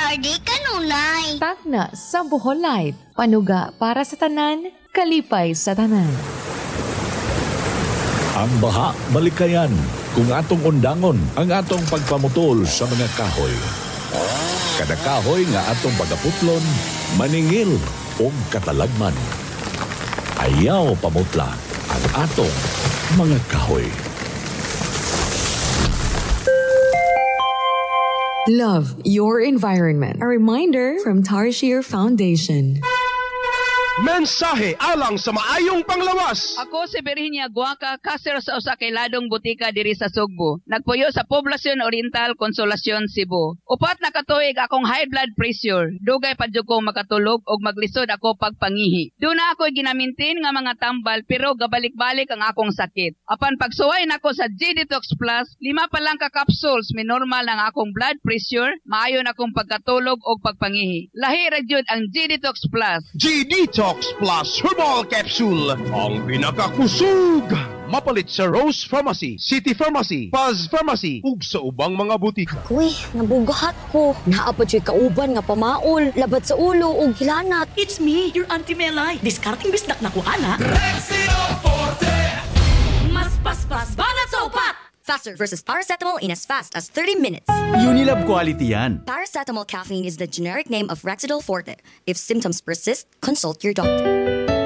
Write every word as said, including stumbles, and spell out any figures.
Ardi kanunay. Tagna sa Bohol Life. Panuga para sa tanan, kalipay sa tanan. Ang baha malikayan kung atong undangon ang atong pagpamutol sa mga kahoy. Kada kahoy nga atong pagaputlon, maningil o katalagman. Ayaw pamutla ang atong mga kahoy. Love your environment. A reminder from Tarshir Foundation. Mensahe alang sa maayong panglawas. Ako si Virginia Guaca, kaser sa usa kay ladong butika diri sa Sugbo. Nagpuyo sa Poblacion Oriental, Consolacion, Cebu. Upat na katuig akong high blood pressure. Dugay pa jud ko makatulog og maglisod ako pagpangihi. Doon na ako ginamintin nga mga tambal pero gabalik-balik ang akong sakit. Apan pagsuway nako sa G-Detox Plus, lima pa lang ka capsules mi normal ang akong blood pressure, maayon akong pagkatulog og pagpangihi. Lahi ra jud ang G-Detox Plus. G-Detox Plus Herbal Capsule. Ang pinakakusog. Mapalit sa Rose Pharmacy, City Pharmacy, Paz Pharmacy, ug sa ubang mga butika. Uy, nabugahat ko. Naapad yung kauban nga pamaol, labat sa ulo ug hilanat. It's me, your Auntie Melay. Discarding bisdak na ko, ana. Mas paspas, banat sa upat! Faster versus paracetamol in as fast as thirty minutes. Unilab quality yan. Paracetamol caffeine is the generic name of Rexidol Forte. If symptoms persist, consult your doctor.